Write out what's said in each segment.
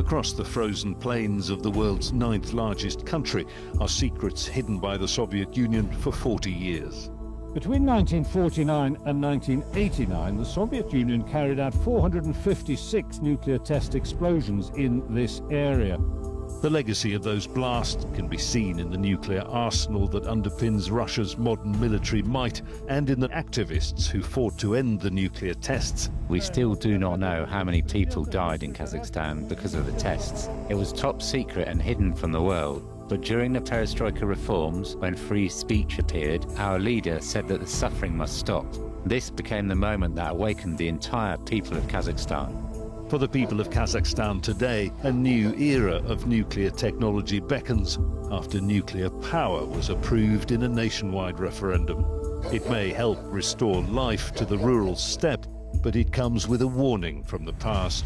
Across the frozen plains of the world's 9th largest country are secrets hidden by the Soviet Union for 40 years. Between 1949 and 1989, the Soviet Union carried out 456 nuclear test explosions in this area. The legacy of those blasts can be seen in the nuclear arsenal that underpins Russia's modern military might and in the activists who fought to end the nuclear tests. We still do not know how many people died in Kazakhstan because of the tests. It was top secret and hidden from the world. But during the perestroika reforms, when free speech appeared, our leader said that the suffering must stop. This became the moment that awakened the entire people of Kazakhstan. For the people of Kazakhstan today, a new era of nuclear technology beckons after nuclear power was approved in a nationwide referendum. It may help restore life to the rural steppe, but it comes with a warning from the past.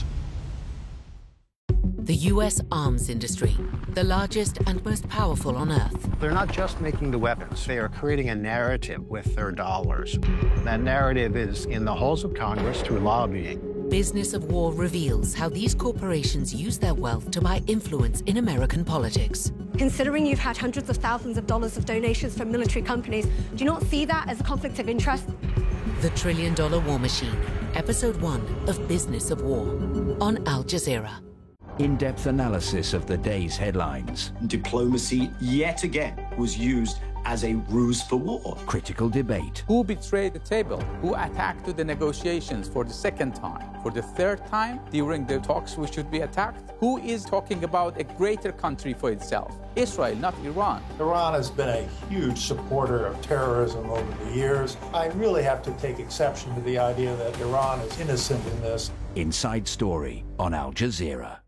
The US arms industry, the largest and most powerful on Earth. They're not just making the weapons, they are creating a narrative with their dollars. That narrative is in the halls of Congress through lobbying. Business of War reveals how these corporations use their wealth to buy influence in American politics. Considering you've had hundreds of thousands of dollars of donations from military companies, do you not see that as a conflict of interest? The $1 Trillion War Machine, Episode 1 of Business of War, on Al Jazeera. In-depth analysis of the day's headlines. Diplomacy, yet again, was used as a ruse for war. Critical debate. Who betrayed the table? Who attacked the negotiations for the second time? For the third time during the talks we should be attacked? Who is talking about a greater country for itself? Israel, not Iran. Iran has been a huge supporter of terrorism over the years. I really have to take exception to the idea that Iran is innocent in this. Inside Story on Al Jazeera.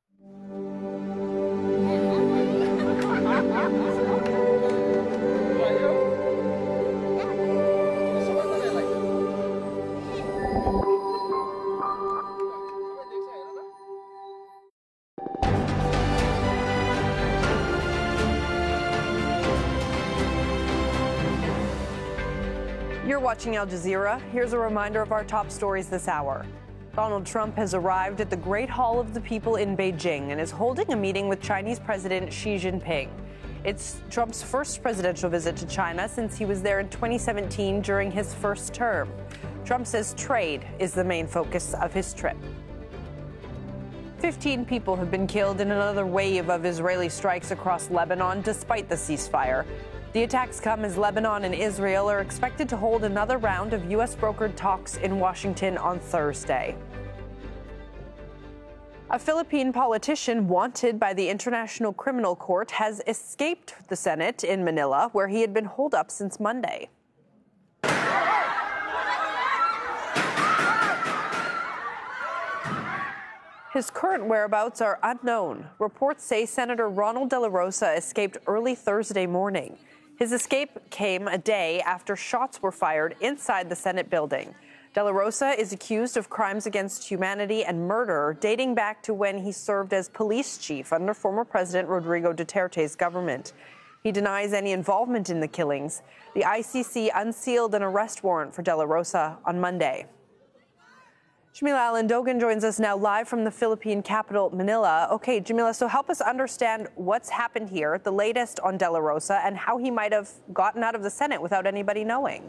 You're watching Al Jazeera. Here's a reminder of our top stories this hour. Donald Trump has arrived at the Great Hall of the People in Beijing and is holding a meeting with Chinese President Xi Jinping. It's Trump's first presidential visit to China since he was there in 2017 during his first term. Trump says trade is the main focus of his trip. 15 people have been killed in another wave of Israeli strikes across Lebanon despite the ceasefire. The attacks come as Lebanon and Israel are expected to hold another round of U.S.-brokered talks in Washington on Thursday. A Philippine politician wanted by the International Criminal Court has escaped the Senate in Manila, where he had been holed up since Monday. His current whereabouts are unknown. Reports say Senator Ronald De La Rosa escaped early Thursday morning. His escape came a day after shots were fired inside the Senate building. De La Rosa is accused of crimes against humanity and murder dating back to when he served as police chief under former President Rodrigo Duterte's government. He denies any involvement in the killings. The ICC unsealed an arrest warrant for De La Rosa on Monday. Jamila Allen-Dogan joins us now live from the Philippine capital, Manila. Okay, Jamila, so help us understand what's happened here, the latest on De La Rosa, and how he might have gotten out of the Senate without anybody knowing.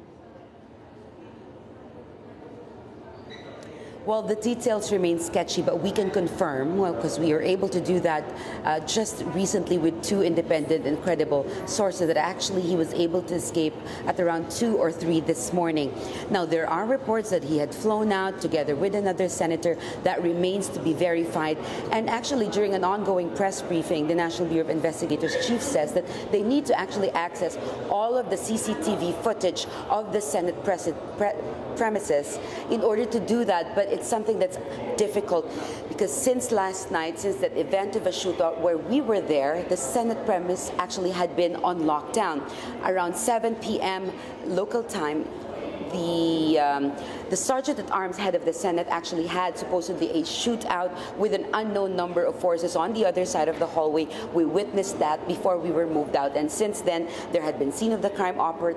Well, the details remain sketchy, but we can confirm, well, because we are able to do that just recently with two independent and credible sources, that actually he was able to escape at around 2 or 3 this morning. Now, there are reports that he had flown out together with another senator. That remains to be verified. And actually, during an ongoing press briefing, the National Bureau of Investigators chief says that they need to actually access all of the CCTV footage of the Senate premises in order to do that. But it's something that's difficult because since last night, since that event of a shootout where we were there, the Senate premise actually had been on lockdown. Around 7 p.m. local time, the Sergeant at Arms head of the Senate actually had supposedly a shootout with an unknown number of forces on the other side of the hallway. We witnessed that before we were moved out, and since then there had been scene of the crime